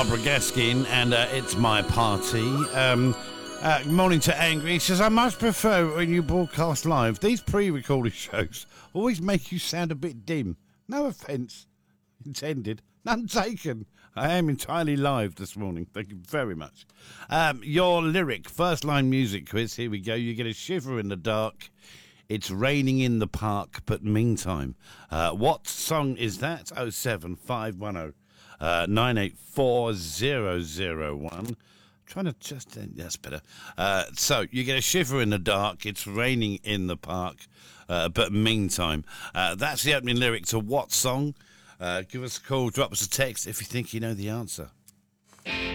Barbara Gaskin, and it's my party. Good morning to Angry. He says, I much prefer when you broadcast live. These pre-recorded shows always make you sound a bit dim. No offence intended. None taken. I am entirely live this morning. Thank you very much. Your lyric, first line music quiz. Here we go. You get a shiver in the dark. It's raining in the park, but meantime. What song is that? 07510 984 Trying to just... that's better. So, you get a shiver in the dark. It's raining in the park, but meantime. That's the opening lyric to what song? Give us a call, drop us a text if you think you know the answer.